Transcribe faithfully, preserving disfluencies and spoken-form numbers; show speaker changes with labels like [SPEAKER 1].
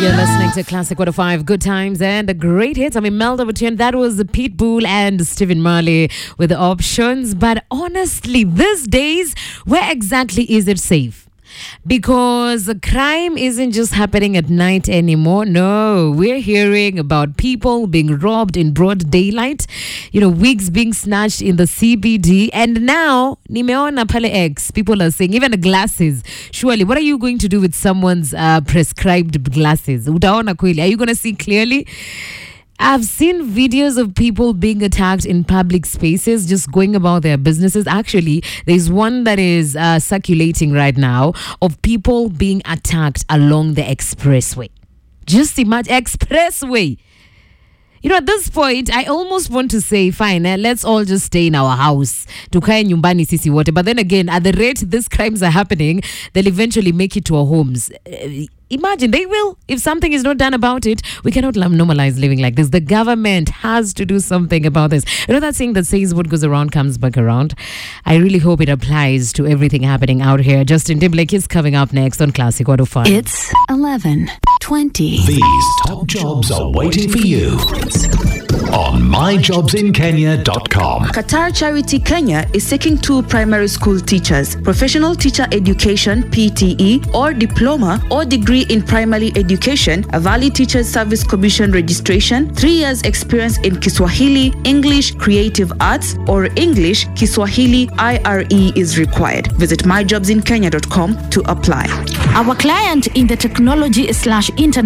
[SPEAKER 1] You're listening to Classic one oh five, good times and the great hits. I mean, Melda Buttian, that was Pitbull and Stephen Marley with the options. But honestly, these days, where exactly is it safe? Because crime isn't just happening at night anymore. No, we're hearing about people being robbed in broad daylight, you know, wigs being snatched in the C B D. And now, nimeona pale X, people are saying, even the glasses. Surely, what are you going to do with someone's uh, prescribed glasses? Utaona kweli? Are you going to see clearly? I've seen videos of people being attacked in public spaces, just going about their businesses. Actually, there's one that is uh, circulating right now of people being attacked along the expressway. Just imagine, expressway. You know, at this point, I almost want to say, fine, eh, let's all just stay in our house. Tukae nyumbani sisi wote. But then again, at the rate these crimes are happening, they'll eventually make it to our homes. Uh, Imagine, they will. If something is not done about it, we cannot normalize living like this. The government has to do something about this. You know that saying that says what goes around comes back around? I really hope it applies to everything happening out here. Justin Timberlake is coming up next on Classic one oh five.
[SPEAKER 2] It's eleven twenty.
[SPEAKER 3] These top jobs are waiting for you on my jobs in kenya dot com.
[SPEAKER 4] Qatar Charity Kenya is seeking two primary school teachers, professional teacher education P T E or diploma or degree in primary education, a valid teachers service commission registration, three years experience in Kiswahili, English, creative arts or English, Kiswahili I R E is required. Visit my jobs in kenya dot com to apply.
[SPEAKER 2] Our client in the technology slash internet